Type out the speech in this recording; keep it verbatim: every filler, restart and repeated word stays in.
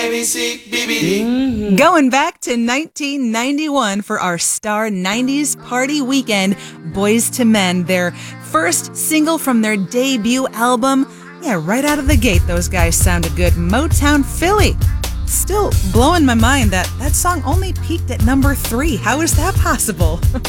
Going back to nineteen ninety-one for our Star nineties Party Weekend, Boys to Men, their first single from their debut album. Yeah, right out of the gate, those guys sounded good. Motown Philly. Still blowing my mind that that song only peaked at number three. How is that possible?